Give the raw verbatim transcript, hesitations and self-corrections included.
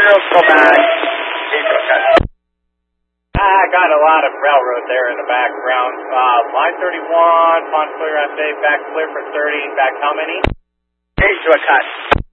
General, go back. Into a cut. I got a lot of railroad there in the background. Uh, line thirty-one, pond clear, I say, back clear for thirty, back how many? Into a cut.